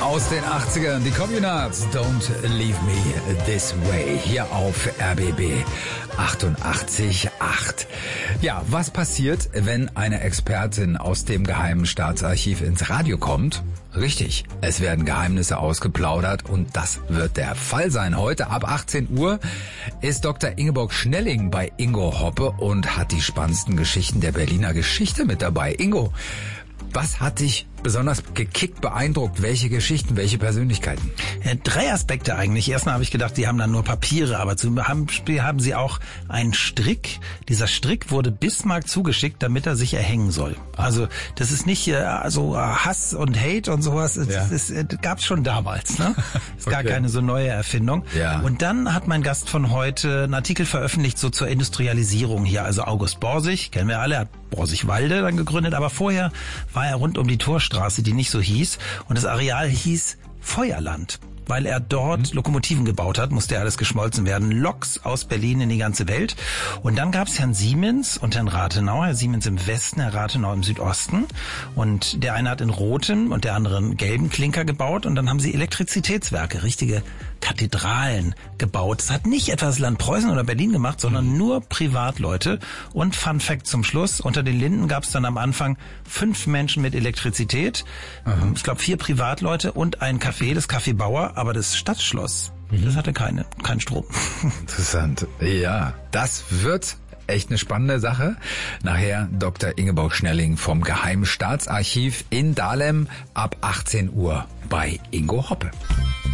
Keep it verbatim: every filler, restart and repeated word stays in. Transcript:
Aus den achtzigern, die Communards, Don't Leave Me This Way, hier auf R B B achtundachtzig Komma acht. Ja, was passiert, wenn eine Expertin aus dem Geheimen Staatsarchiv ins Radio kommt? Richtig, es werden Geheimnisse ausgeplaudert und das wird der Fall sein. Heute ab achtzehn Uhr ist Doktor Ingeborg Schnelling bei Ingo Hoppe und hat die spannendsten Geschichten der Berliner Geschichte mit dabei. Ingo, was hat dich besonders gekickt, beeindruckt? Welche Geschichten, welche Persönlichkeiten? Ja, drei Aspekte eigentlich. Erstmal habe ich gedacht, sie haben dann nur Papiere, aber zu haben, haben sie auch einen Strick. Dieser Strick wurde Bismarck zugeschickt, damit er sich erhängen soll. Also das ist nicht äh, so äh, Hass und Hate und sowas. Das, ja. das, das, das gab es schon damals. Ne? Ist okay. Gar keine so neue Erfindung. Ja. Und dann hat mein Gast von heute einen Artikel veröffentlicht so zur Industrialisierung hier. Also August Borsig, kennen wir alle, hat Borsigwalde dann gegründet, aber vorher war er rund um die Torstraße, die nicht so hieß, und das Areal hieß Feuerland. Weil er dort mhm. Lokomotiven gebaut hat, musste alles geschmolzen werden. Loks aus Berlin in die ganze Welt. Und dann gab es Herrn Siemens und Herrn Rathenau. Herr Siemens im Westen, Herr Rathenau im Südosten. Und der eine hat in rotem und der andere in gelben Klinker gebaut. Und dann haben sie Elektrizitätswerke, richtige Kathedralen gebaut. Das hat nicht etwa das Land Preußen oder Berlin gemacht, sondern mhm. nur Privatleute. Und Fun Fact zum Schluss, unter den Linden gab es dann am Anfang fünf Menschen mit Elektrizität. Mhm. Ich glaube vier Privatleute und ein Café, das Café Bauer. Aber das Stadtschloss, mhm. das hatte keine, keinen Strom. Interessant. Ja, das wird echt eine spannende Sache. Nachher Doktor Ingeborg Schnelling vom Geheimen Staatsarchiv in Dahlem ab achtzehn Uhr bei Ingo Hoppe.